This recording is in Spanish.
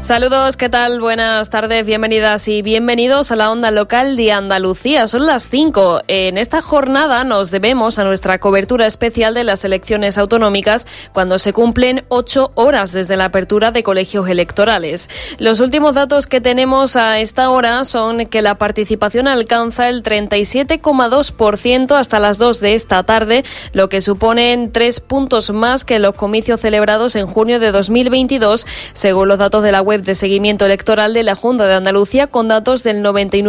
Saludos, ¿qué tal? Buenas tardes, bienvenidas y bienvenidos a la onda local de Andalucía. Son las 5. En esta jornada nos debemos a nuestra cobertura especial de las elecciones autonómicas cuando se cumplen 8 horas desde la apertura de colegios electorales. Los últimos datos que tenemos a esta hora son que la participación alcanza el 37,2% hasta las 2 de esta tarde, lo que suponen 3 puntos más que los comicios celebrados en junio de 2022, según los datos de la web de seguimiento electoral de la Junta de Andalucía, con datos del 99%.